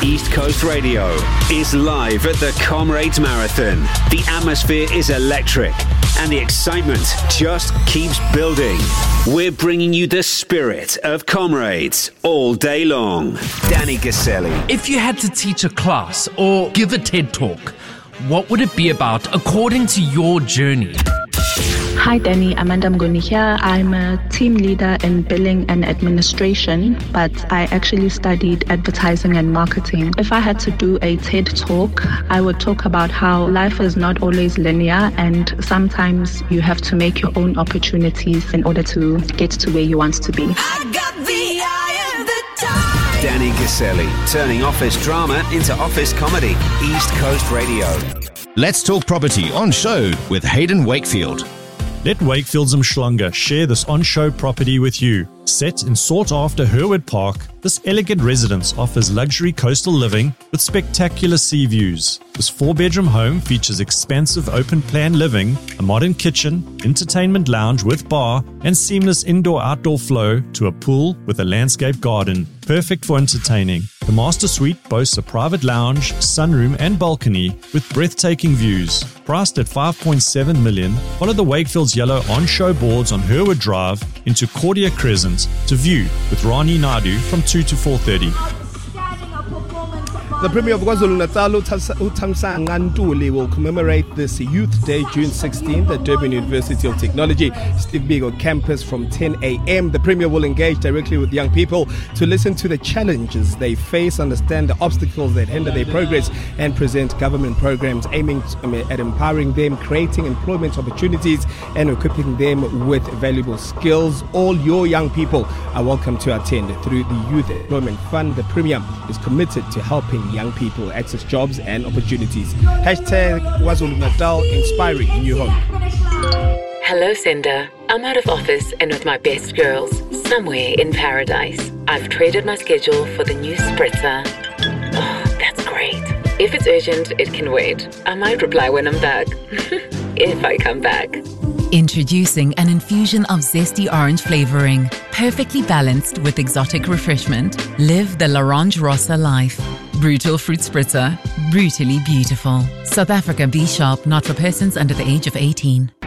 East Coast Radio is live at the Comrades Marathon. The atmosphere is electric and the excitement just keeps building. We're bringing you the spirit of Comrades all day long. Danny Gaselli. If you had to teach a class or give a TED Talk, what would it be about according to your journey? Hi Danny, Amanda Mngoni here. I'm a team leader in billing and administration, but I actually studied advertising and marketing. If I had to do a TED Talk, I would talk about how life is not always linear and sometimes you have to make your own opportunities in order to get to where you want to be. I got the eye of the time. Danny Gaselli, turning office drama into office comedy. East Coast Radio. Let's talk property on show with Hayden Wakefield. Let Wakefield's Mshlanga share this on-show property with you. Set in sought-after Herwood Park, this elegant residence offers luxury coastal living with spectacular sea views. This 4-bedroom home features expansive open-plan living, a modern kitchen, entertainment lounge with bar, and seamless indoor-outdoor flow to a pool with a landscape garden. Perfect for entertaining. The master suite boasts a private lounge, sunroom, and balcony with breathtaking views. Priced at $5.7 million, follow the Wakefield's yellow on-show boards on Herwood Drive into Cordia Crescent to view with Rani Naidu from 2 to 4:30. The Premier of KwaZulu-Natal, Uthamsanqa Ntuli, will commemorate this Youth Day, June 16th, at Durban University of Technology, Steve Biko campus from 10 a.m. The Premier will engage directly with young people to listen to the challenges they face, understand the obstacles that hinder their progress, and present government programs aiming at empowering them, creating employment opportunities, and equipping them with valuable skills. All your young people are welcome to attend. Through the Youth Employment Fund, the Premier is committed to helping young people access jobs and opportunities. Hashtag KwaZulu-Natal, inspiring new hope. Hello, Sender. I'm out of office and with my best girls, somewhere in paradise. I've traded my schedule for the new spritzer. Oh, that's great. If it's urgent, it can wait. I might reply when I'm back. If I come back. Introducing an infusion of zesty orange flavoring, perfectly balanced with exotic refreshment. Live the L'Orange Rossa life. Brutal fruit spritzer, brutally beautiful. South Africa B Shop, not for persons under the age of 18.